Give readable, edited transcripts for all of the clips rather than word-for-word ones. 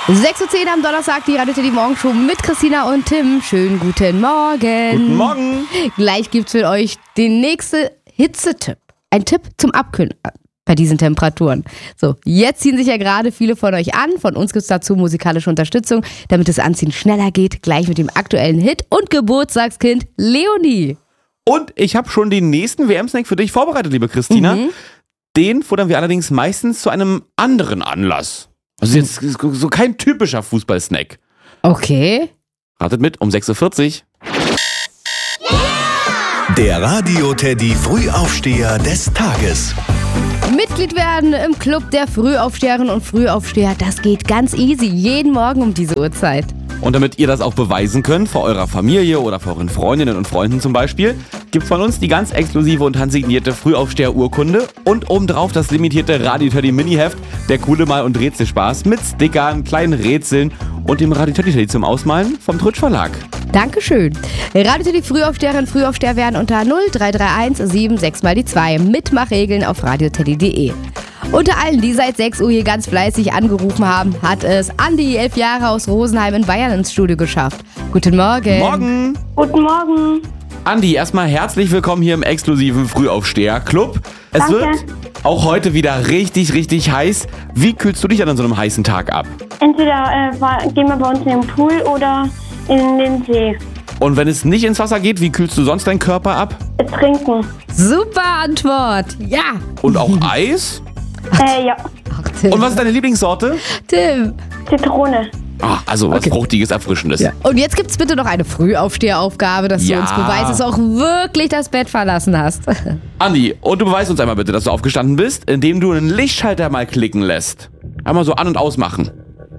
6:10 Uhr am Donnerstag, die Radio Teddy Morgenshow mit Christina und Tim. Schönen guten Morgen. Guten Morgen. Gleich gibt's für euch den nächsten Hitzetipp. Ein Tipp zum Abkühlen bei diesen Temperaturen. So, jetzt ziehen sich ja gerade viele von euch an. Von uns gibt's dazu musikalische Unterstützung, damit das Anziehen schneller geht. Gleich mit dem aktuellen Hit und Geburtstagskind Leonie. Und ich habe schon den nächsten WM-Snack für dich vorbereitet, liebe Christina. Den futtern wir allerdings meistens zu einem anderen Anlass. Also jetzt so kein typischer Fußballsnack. Okay. Ratet mit um 6:40 Uhr. Der Radio Teddy Frühaufsteher des Tages. Mitglied werden im Club der Frühaufsteherinnen und Frühaufsteher, das geht ganz easy, jeden Morgen um diese Uhrzeit. Und damit ihr das auch beweisen könnt, vor eurer Familie oder vor euren Freundinnen und Freunden zum Beispiel, gibt's von uns die ganz exklusive und handsignierte Frühaufsteher-Urkunde und obendrauf das limitierte Radio Teddy Mini-Heft, der coole Mal- und Rätselspaß mit Stickern, kleinen Rätseln und dem Radio Teddy zum Ausmalen vom Trutsch Verlag. Dankeschön. Radio Teddy Frühaufsteherinnen und Frühaufsteher werden unter 0331 76 mal die 2 Mitmachregeln auf radioteddy.de. Unter allen, die seit 6 Uhr hier ganz fleißig angerufen haben, hat es Andi, 11 Jahre aus Rosenheim in Bayern ins Studio geschafft. Guten Morgen. Morgen. Guten Morgen. Andi, erstmal herzlich willkommen hier im exklusiven Frühaufsteher-Club. Es Danke. wird auch heute wieder richtig, richtig heiß. Wie kühlst du dich an so einem heißen Tag ab? Entweder gehen wir bei uns in den Pool oder in den See. Und wenn es nicht ins Wasser geht, wie kühlst du sonst deinen Körper ab? Trinken. Super Antwort. Ja. Und auch Eis? Ja. Ach, Tim. Und was ist deine Lieblingssorte? Tim. Zitrone. Ah, also was Okay. Fruchtiges, Erfrischendes. Ja. Und jetzt gibt's bitte noch eine Frühaufsteheraufgabe, dass du Ja. uns beweist, dass du auch wirklich das Bett verlassen hast. Andi, und du beweist uns einmal bitte, dass du aufgestanden bist, indem du einen Lichtschalter mal klicken lässt. Einmal so an- und ausmachen.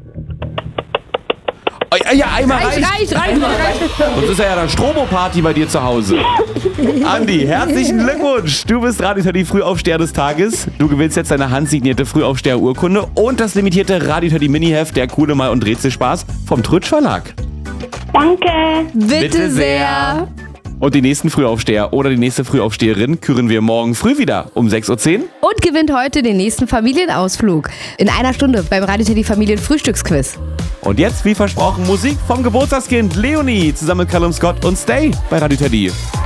Oh, ja, einmal reicht. Reicht. Sonst ist ja dann Strobo-Party bei dir zu Hause. Andi, herzlichen Glückwunsch. Du bist Radio Teddy Frühaufsteher des Tages. Du gewinnst jetzt deine handsignierte Frühaufsteher-Urkunde und das limitierte Radio Teddy Mini-Heft, der coole Mal- und Rätselspaß vom Trutsch Verlag. Danke. Bitte sehr. Und die nächsten Frühaufsteher oder die nächste Frühaufsteherin küren wir morgen früh wieder um 6:10 Uhr. Und gewinnt heute den nächsten Familienausflug. In einer Stunde beim Radio Teddy Familienfrühstücksquiz. Und jetzt, wie versprochen, Musik vom Geburtstagskind Leonie zusammen mit Callum Scott und Stay bei Radio Teddy.